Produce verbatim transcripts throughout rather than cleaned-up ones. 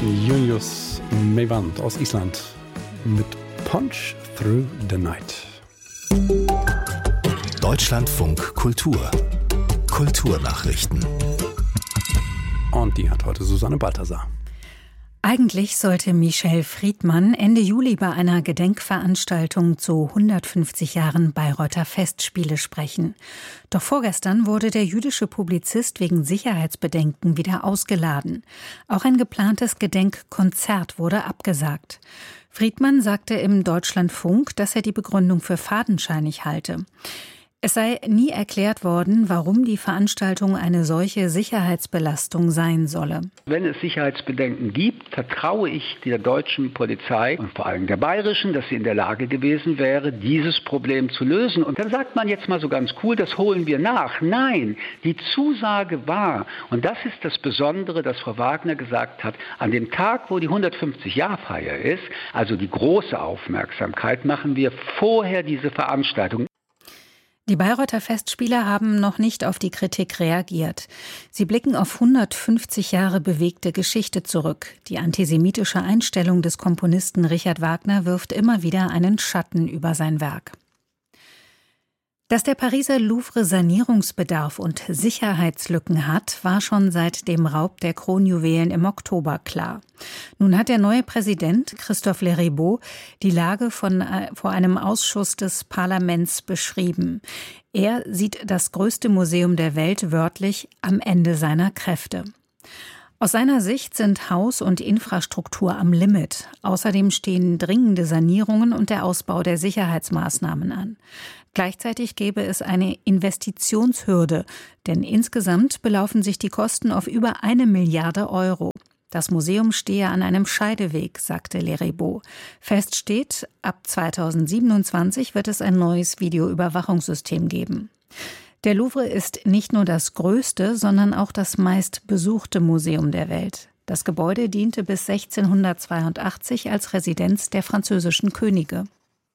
Junius Meyvant aus Island mit Punch Through the Night. Deutschlandfunk Kultur. Kulturnachrichten. Und die hat heute Susanne Balthasar. Eigentlich sollte Michel Friedmann Ende Juli bei einer Gedenkveranstaltung zu hundertfünfzig Jahren Bayreuther Festspiele sprechen. Doch vorgestern wurde der jüdische Publizist wegen Sicherheitsbedenken wieder ausgeladen. Auch ein geplantes Gedenkkonzert wurde abgesagt. Friedmann sagte im Deutschlandfunk, dass er die Begründung für fadenscheinig halte. Es sei nie erklärt worden, warum die Veranstaltung eine solche Sicherheitsbelastung sein solle. Wenn es Sicherheitsbedenken gibt, vertraue ich der deutschen Polizei und vor allem der bayerischen, dass sie in der Lage gewesen wäre, dieses Problem zu lösen. Und dann sagt man jetzt mal so ganz cool, das holen wir nach. Nein, die Zusage war, und das ist das Besondere, dass Frau Wagner gesagt hat, an dem Tag, wo die hundertfünfzig-Jahr-Feier ist, also die große Aufmerksamkeit, machen wir vorher diese Veranstaltung. Die Bayreuther Festspiele haben noch nicht auf die Kritik reagiert. Sie blicken auf hundertfünfzig Jahre bewegte Geschichte zurück. Die antisemitische Einstellung des Komponisten Richard Wagner wirft immer wieder einen Schatten über sein Werk. Dass der Pariser Louvre Sanierungsbedarf und Sicherheitslücken hat, war schon seit dem Raub der Kronjuwelen im Oktober klar. Nun hat der neue Präsident, Christophe Leribaud, die Lage von, äh, vor einem Ausschuss des Parlaments beschrieben. Er sieht das größte Museum der Welt wörtlich am Ende seiner Kräfte. Aus seiner Sicht sind Haus und Infrastruktur am Limit. Außerdem stehen dringende Sanierungen und der Ausbau der Sicherheitsmaßnahmen an. Gleichzeitig gäbe es eine Investitionshürde, denn insgesamt belaufen sich die Kosten auf über eine Milliarde Euro. Das Museum stehe an einem Scheideweg, sagte Leribaud. Fest steht, ab zweitausendsiebenundzwanzig wird es ein neues Videoüberwachungssystem geben. Der Louvre ist nicht nur das größte, sondern auch das meistbesuchte Museum der Welt. Das Gebäude diente bis sechzehnhundertzweiundachtzig als Residenz der französischen Könige.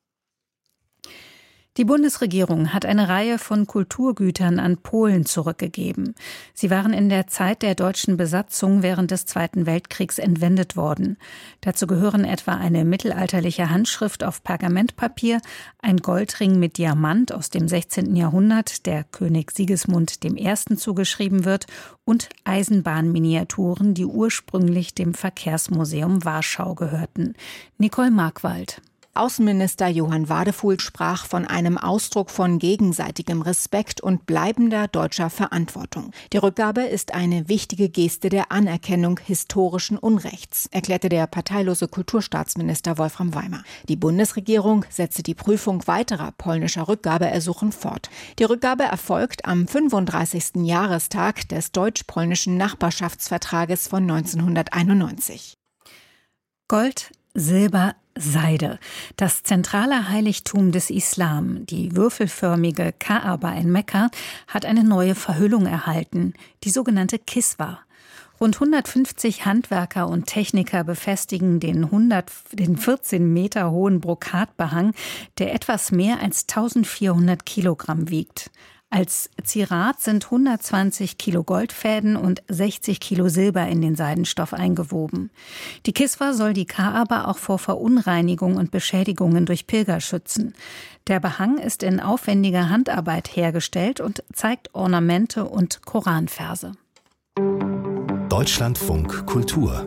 Die Bundesregierung hat eine Reihe von Kulturgütern an Polen zurückgegeben. Sie waren in der Zeit der deutschen Besatzung während des Zweiten Weltkriegs entwendet worden. Dazu gehören etwa eine mittelalterliche Handschrift auf Pergamentpapier, ein Goldring mit Diamant aus dem sechzehnten Jahrhundert, der König Sigismund der Erste zugeschrieben wird, und Eisenbahnminiaturen, die ursprünglich dem Verkehrsmuseum Warschau gehörten. Nicole Markwald. Außenminister Johann Wadefuhl sprach von einem Ausdruck von gegenseitigem Respekt und bleibender deutscher Verantwortung. Die Rückgabe ist eine wichtige Geste der Anerkennung historischen Unrechts, erklärte der parteilose Kulturstaatsminister Wolfram Weimer. Die Bundesregierung setzte die Prüfung weiterer polnischer Rückgabeersuchen fort. Die Rückgabe erfolgt am fünfunddreißigsten Jahrestag des deutsch-polnischen Nachbarschaftsvertrages von neunzehnhunderteinundneunzig. Gold, Silber, Seide. Das zentrale Heiligtum des Islam, die würfelförmige Kaaba in Mekka, hat eine neue Verhüllung erhalten, die sogenannte Kiswa. Rund hundertfünfzig Handwerker und Techniker befestigen den, hundert, den vierzehn Meter hohen Brokatbehang, der etwas mehr als eintausendvierhundert Kilogramm wiegt. Als Zierat sind hundertzwanzig Kilo Goldfäden und sechzig Kilo Silber in den Seidenstoff eingewoben. Die Kiswa soll die Kaaba auch vor Verunreinigung und Beschädigungen durch Pilger schützen. Der Behang ist in aufwendiger Handarbeit hergestellt und zeigt Ornamente und Koranverse. Deutschlandfunk Kultur.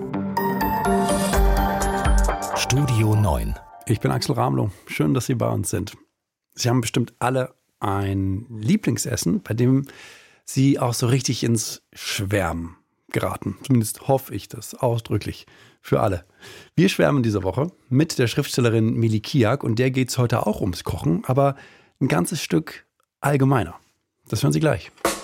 Studio neun. Ich bin Axel Ramlow. Schön, dass Sie bei uns sind. Sie haben bestimmt alle ein Lieblingsessen, bei dem Sie auch so richtig ins Schwärmen geraten. Zumindest hoffe ich das ausdrücklich für alle. Wir schwärmen diese Woche mit der Schriftstellerin Mili Kiak und der geht es heute auch ums Kochen, aber ein ganzes Stück allgemeiner. Das hören Sie gleich.